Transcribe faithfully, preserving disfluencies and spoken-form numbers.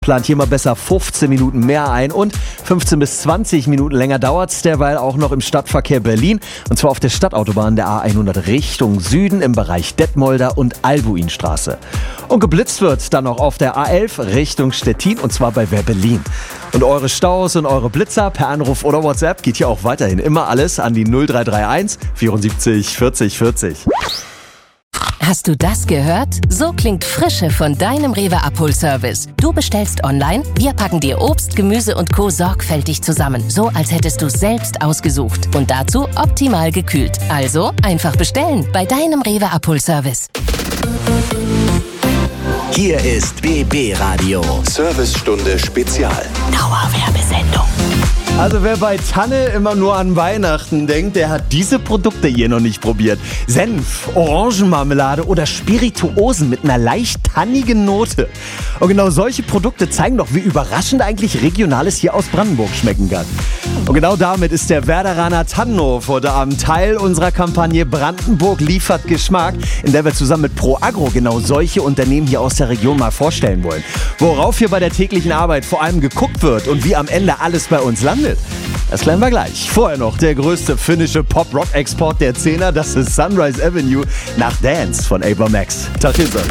Plant hier mal besser fünfzehn Minuten mehr ein und fünfzehn bis zwanzig Minuten länger dauert's derweil auch noch im Stadtverkehr Berlin. Und zwar auf der Stadtautobahn der A hundert Richtung Süden im Bereich Detmolder und Albuinstraße. Und geblitzt wird dann noch auf der A elf Richtung Stettin und zwar bei Werbelin. Und eure Staus und eure Blitzer per Anruf oder WhatsApp geht hier auch weiterhin immer alles an die null drei drei eins vierundsiebzig vierzig vierzig. Hast du das gehört? So klingt Frische von deinem Rewe Abholservice. Du bestellst online, wir packen dir Obst, Gemüse und Co. sorgfältig zusammen. So, als hättest du es selbst ausgesucht. Und dazu optimal gekühlt. Also einfach bestellen bei deinem Rewe Abholservice. Hier ist B B Radio. Servicestunde Spezial. Dauerwerbesendung. Also wer bei Tanne immer nur an Weihnachten denkt, der hat diese Produkte hier noch nicht probiert. Senf, Orangenmarmelade oder Spirituosen mit einer leicht tannigen Note. Und genau solche Produkte zeigen doch, wie überraschend eigentlich Regionales hier aus Brandenburg schmecken kann. Und genau damit ist der Werderaner Tannenhof heute Abend Teil unserer Kampagne Brandenburg liefert Geschmack, in der wir zusammen mit Pro Agro genau solche Unternehmen hier aus der Region mal vorstellen wollen. Worauf hier bei der täglichen Arbeit vor allem geguckt wird und wie am Ende alles bei uns landet. Das klären wir gleich. Vorher noch der größte finnische Pop-Rock-Export der Zehner, das ist Sunrise Avenue nach Dance von Ava Max. Tag ist